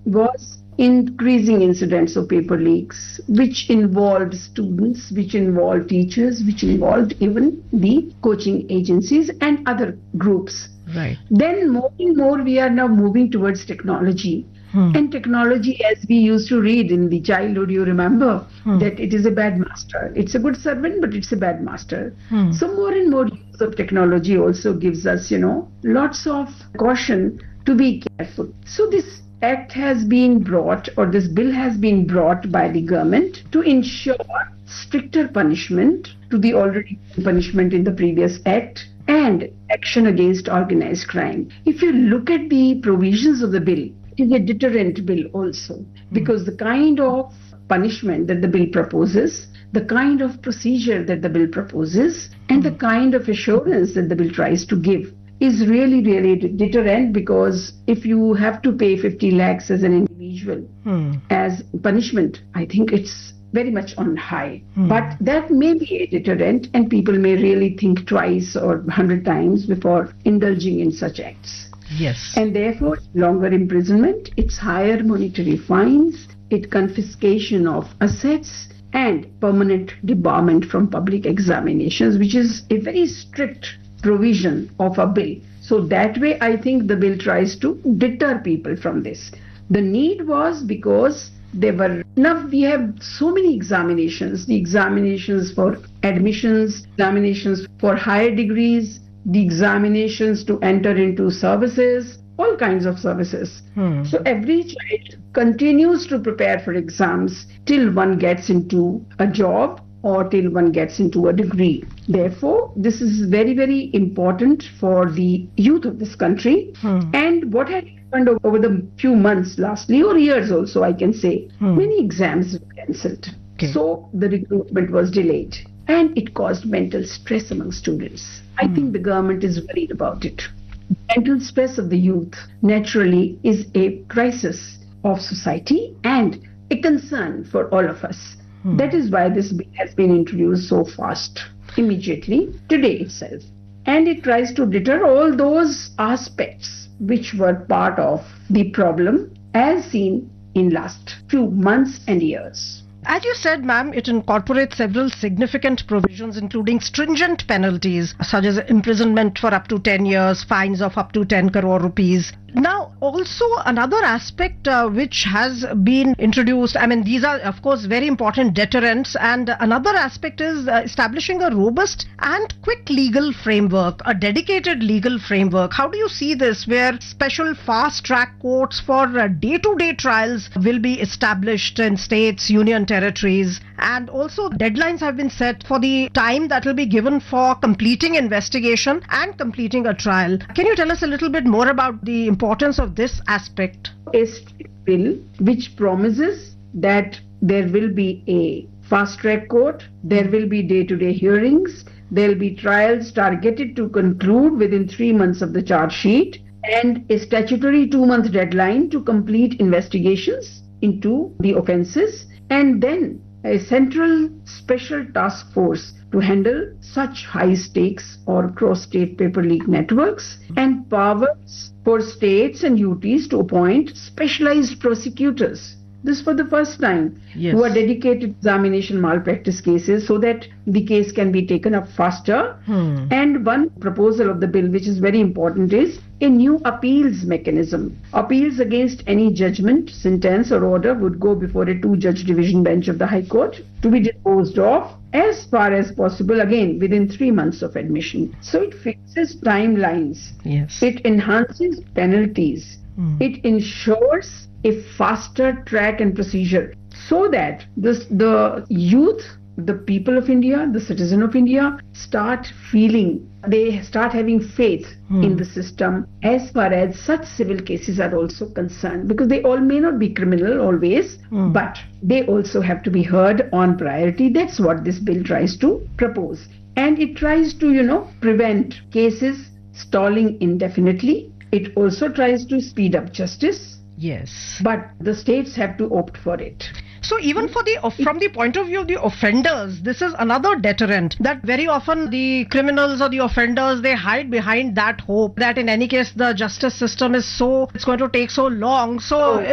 was increasing incidents of paper leaks, which involved students, which involved teachers, which involved even the coaching agencies and other groups. Right. Then more and more we are now moving towards technology. And technology, as we used to read in the childhood, you remember that it is a bad master. It's a good servant, but it's a bad master. So more and more use of technology also gives us, lots of caution to be careful. So this act has been brought, or this bill has been brought by the government to ensure stricter punishment to the already punishment in the previous act and action against organized crime. If you look at the provisions of the bill, it is a deterrent bill also, because the kind of punishment that the bill proposes, the kind of procedure that the bill proposes, and the kind of assurance that the bill tries to give is really, really deterrent, because if you have to pay 50 lakhs as an individual as punishment, I think it's very much on high. But that may be a deterrent, and people may really think twice or 100 times before indulging in such acts. Yes. And therefore, longer imprisonment, it's higher monetary fines, it confiscation of assets, and permanent debarment from public examinations, which is a very strict provision of a bill. So that way, I think the bill tries to deter people from this. The need was because we have so many examinations, the examinations for admissions, examinations for higher degrees, the examinations to enter into services, all kinds of services. So every child continues to prepare for exams till one gets into a job or till one gets into a degree. Therefore, this is very, very important for the youth of this country. And what had happened over the few months lastly, or years also, I can say, many exams were cancelled. Okay. So the recruitment was delayed, and it caused mental stress among students. I think the government is worried about it. Mental stress of the youth naturally is a crisis of society and a concern for all of us. That is why this bill has been introduced so fast, immediately, today itself. And it tries to deter all those aspects which were part of the problem as seen in last few months and years. As you said, ma'am, it incorporates several significant provisions, including stringent penalties, such as imprisonment for up to 10 years, fines of up to 10 crore rupees. Now, also another aspect which has been introduced, I mean, these are, of course, very important deterrents. And another aspect is establishing a robust and quick legal framework, a dedicated legal framework. How do you see this, where special fast-track courts for day-to-day trials will be established in states, union territories, and also deadlines have been set for the time that will be given for completing investigation and completing a trial. Can you tell us a little bit more about the importance of this aspect? A strict bill which promises that there will be a fast-track court, there will be day-to-day hearings, there will be trials targeted to conclude within 3 months of the charge sheet, and a statutory 2-month deadline to complete investigations into the offences, and then a central special task force to handle such high stakes or cross-state paper leak networks, and powers for states and UTs to appoint specialized prosecutors. This for the first time, who are dedicated to examination malpractice cases, so that the case can be taken up faster. And one proposal of the bill which is very important is a new appeals mechanism. Appeals against any judgment, sentence or order would go before a 2-judge division bench of the High Court to be disposed of as far as possible, again within 3 months of admission. So it fixes timelines. It enhances penalties. It ensures a faster track and procedure, so that the youth, the people of India, the citizen of India start having faith in the system as far as such civil cases are also concerned, because they all may not be criminal always, but they also have to be heard on priority. That's what this bill tries to propose. And it tries to, prevent cases stalling indefinitely. It also tries to speed up justice. Yes. But the states have to opt for it. So even from the point of view of the offenders, this is another deterrent, that very often the criminals or the offenders, they hide behind that hope that in any case the justice system is it's going to take so long. So